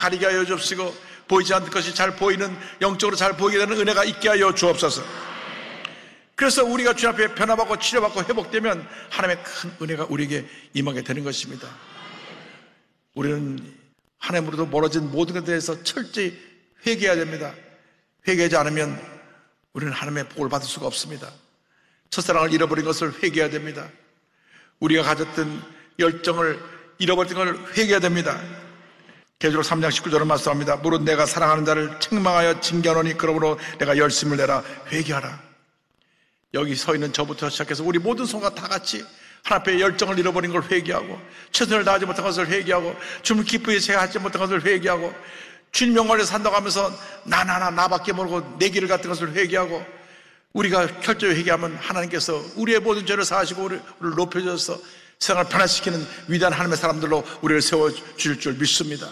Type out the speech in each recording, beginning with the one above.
가리게 하여 주옵시고 보이지 않는 것이 잘 보이는, 영적으로 잘 보이게 되는 은혜가 있게 하여 주옵소서. 그래서 우리가 주님 앞에 변화받고 치료받고 회복되면 하나님의 큰 은혜가 우리에게 임하게 되는 것입니다. 우리는 하나님으로부터 멀어진 모든 것에 대해서 철저히 회개해야 됩니다. 회개하지 않으면 우리는 하나님의 복을 받을 수가 없습니다. 첫사랑을 잃어버린 것을 회개해야 됩니다. 우리가 가졌던 열정을 잃어버린 것을 회개해야 됩니다. 계시록 3장 19절을 말씀합니다. 무릇 내가 사랑하는 자를 책망하여 징계하노니 그러므로 내가 열심을 내라. 회개하라. 여기 서 있는 저부터 시작해서 우리 모든 성도가 다 같이 하나님 앞에 열정을 잃어버린 걸 회개하고, 최선을 다하지 못한 것을 회개하고, 주님을 기쁘게 제하지 못한 것을 회개하고, 주님 영광을 산다고 하면서 나밖에 모르고 내 길을 갔던 것을 회개하고, 우리가 철저히 회개하면 하나님께서 우리의 모든 죄를 사하시고 우리를 높여줘서 세상을 변화시키는 위대한 하나님의 사람들로 우리를 세워주실 줄 믿습니다.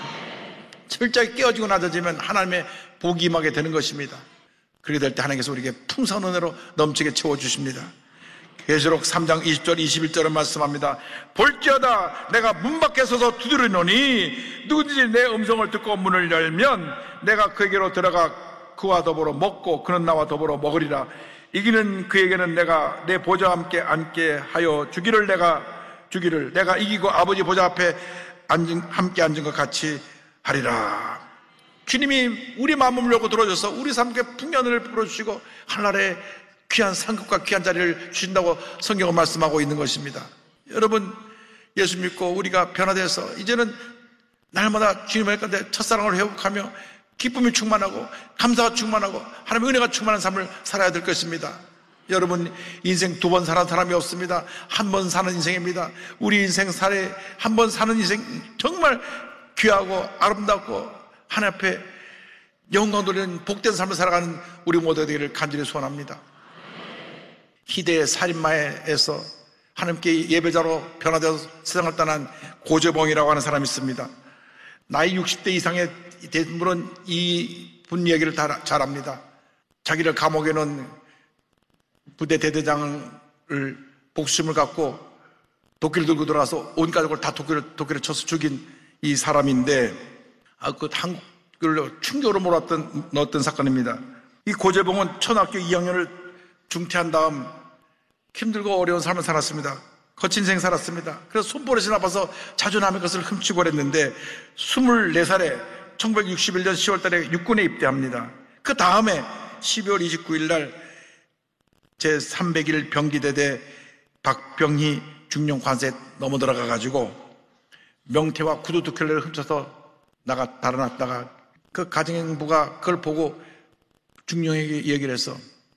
철저히 깨어지고 낮아지면 하나님의 복이 임하게 되는 것입니다. 그렇게 될 때 하나님께서 우리에게 풍성한 은혜로 넘치게 채워주십니다. 계시록 3장 20절 21절을 말씀합니다. 볼지어다 내가 문 밖에 서서 두드리노니 누구든지 내 음성을 듣고 문을 열면 내가 그에게로 들어가 그와 더불어 먹고 그는 나와 더불어 먹으리라. 이기는 그에게는 내가 내 보좌와 함께 앉게 하여 주기를 내가 이기고 아버지 보좌 앞에 함께 앉은 것 같이 하리라. 주님이 우리 마음을 열고 들어줘서 우리 삶에 풍년을 풀어주시고 하늘나라에 귀한 상급과 귀한 자리를 주신다고 성경은 말씀하고 있는 것입니다. 여러분, 예수 믿고 우리가 변화돼서 이제는 날마다 주님의 가운데 첫사랑을 회복하며 기쁨이 충만하고 감사가 충만하고 하나님의 은혜가 충만한 삶을 살아야 될 것입니다. 여러분, 인생 두 번 사는 사람이 없습니다. 한 번 사는 인생입니다. 우리 인생 살에 한 번 사는 인생 정말 귀하고 아름답고 하나님 앞에 영광 돌리는 복된 삶을 살아가는 우리 모두가 되기를 간절히 소원합니다. 희대의 살인마에서 하나님께 예배자로 변화되어서 세상을 떠난 고재봉이라고 하는 사람이 있습니다. 나이 60대 이상의 대부분은 이 분 얘기를 다 잘 압니다. 자기를 감옥에 넣은 부대 대대장을 복심을 갖고 도끼를 들고 들어가서 온 가족을 다 도끼를 쳐서 죽인 이 사람인데, 그 한국을 충격으로 넣었던 사건입니다. 이 고재봉은 초등학교 2학년을 중퇴한 다음 힘들고 어려운 삶을 살았습니다. 거친 인생 살았습니다. 그래서 손버릇이 나빠서 자주 남의 것을 훔치고 그랬는데 24살에 1961년 10월 달에 육군에 입대합니다. 그 다음에 12월 29일 날 제301 병기대대 박병희 중령관세에 넘어들어가 가지고 명태와 구두 2켤레를 훔쳐서 달아났다가 그 가정부가 그걸 보고 중령에게 얘기를 해서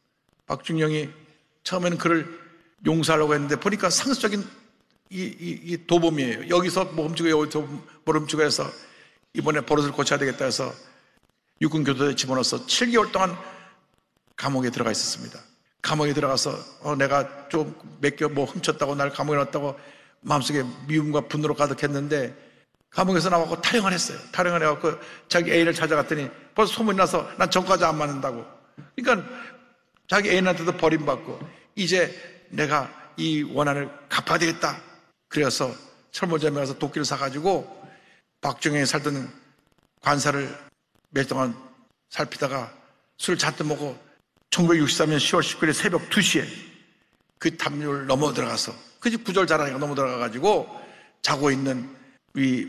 박중령이 처음에는 그를 용서하려고 했는데 보니까 상습적인 이 도범이에요. 여기서 뭐 훔치고 여기서 뭐 훔치고 해서 이번에 버릇을 고쳐야 되겠다 해서 육군 교도소에 집어넣어서 7개월 동안 감옥에 들어가 있었습니다. 감옥에 들어가서 내가 좀 몇 개 뭐 훔쳤다고 날 감옥에 넣었다고 마음속에 미움과 분노로 가득했는데 감옥에서 나와서 탈영을 했어요. 탈영을 해갖고 자기 애인을 찾아갔더니 벌써 소문이 나서 난 전과자 안 맞는다고. 그러니까 자기 애인한테도 버림받고 이제 내가 이 원한을 갚아야 되겠다. 그래서 철모점에 가서 도끼를 사가지고 박정희에 살던 관사를 몇 동안 살피다가 술 잔뜩 먹고 1963년 10월 19일 새벽 2시에 그 담요를 넘어 들어가서 그 집 구절 잘하니까 넘어 들어가가지고 자고 있는 이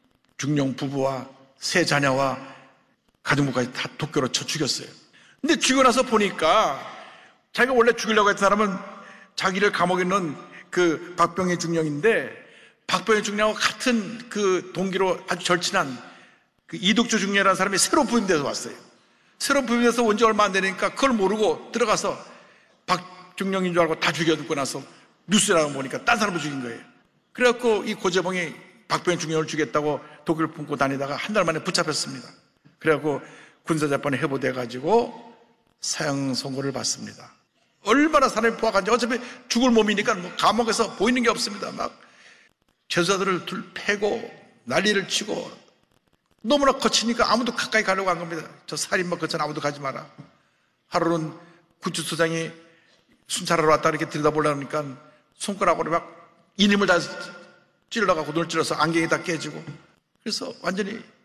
중령 부부와 세 자녀와 가정부까지 다 도끼로 쳐 죽였어요. 근데 죽고 나서 보니까 자기가 원래 죽이려고 했던 사람은 자기를 감옥에 넣은 그 박병희 중령인데 박병희 중령하고 같은 그 동기로 아주 절친한 그 이덕주 중령이라는 사람이 새로 부임돼서 왔어요. 새로 부임돼서 온 지 얼마 안 되니까 그걸 모르고 들어가서 박중령인 줄 알고 다 죽여듣고 나서 뉴스에 나가 보니까 딴 사람을 죽인 거예요. 그래갖고 이 고재봉이 박병희 중령을 죽였다고 도끼를 품고 다니다가 한 달 만에 붙잡혔습니다. 그래갖고 군사재판에 회부돼가지고 사형 선고를 받습니다. 얼마나 사람이 포악한지. 어차피 죽을 몸이니까 뭐 감옥에서 보이는 게 없습니다. 막 제자들을 패고 난리를 치고 너무나 거치니까 아무도 가까이 가려고 한 겁니다. 저 살인마 거쳐 아무도 가지 마라. 하루는 구치소장이 순찰하러 왔다 이렇게 들여다보려고 하니까 손가락으로 막 이님을 다 찔러가고 눈을 찔러서 안경이 다 깨지고 그래서 완전히